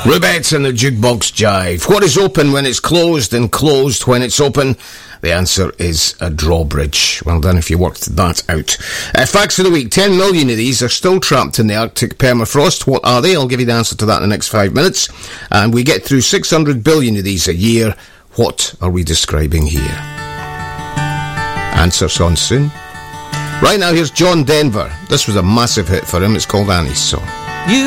Rubettes and the Jukebox Jive. What is open when it's closed and closed when it's open? The answer is a drawbridge. Well done if you worked that out. Facts of the week. 10 million of these are still trapped in the Arctic permafrost. What are they? I'll give you the answer to that in the next 5 minutes. And we get through 600 billion of these a year. What are we describing here? Answers on soon. Right now, here's John Denver. This was a massive hit for him. It's called Annie's Song.